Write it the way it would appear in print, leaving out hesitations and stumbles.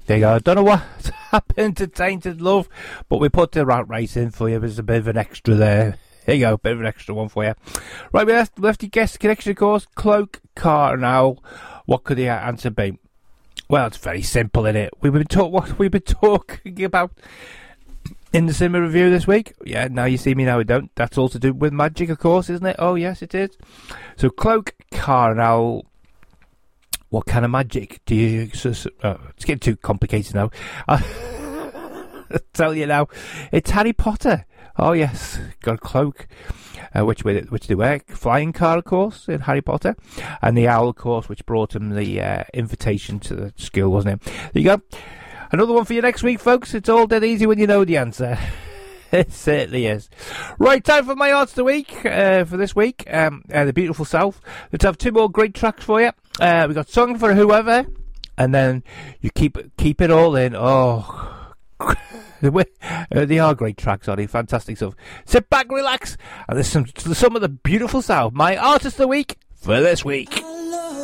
There you go. I don't know what's happened to Tainted Love, but we put the rat race in for you. There's a bit of an extra there. Here you go, a bit of an extra one for you. Right, we left your guest connection, of course. Cloak, car, and owl. What could the answer be? Well, it's very simple, isn't it? What we've been talking about in the cinema review this week. Yeah, now you see me, now we don't. That's all to do with magic, of course, isn't it? Oh, yes, it is. So, cloak, car, and owl. What kind of magic do you... it's getting too complicated now. I'll tell you now. It's Harry Potter. Oh, yes. Got a cloak. Which they wear. Flying car, of course, in Harry Potter. And the owl, of course, which brought him the invitation to the school, wasn't it? There you go. Another one for you next week, folks. It's all dead easy when you know the answer. It certainly is. Right, time for my arts of the week. For this week, the Beautiful South. Let's have two more great tracks for you. We got Song for Whoever, and then you keep it all in. Oh, they are great tracks, aren't they? Fantastic stuff. Sit back, relax, and listen to some of the Beautiful South. My artist of the week for this week.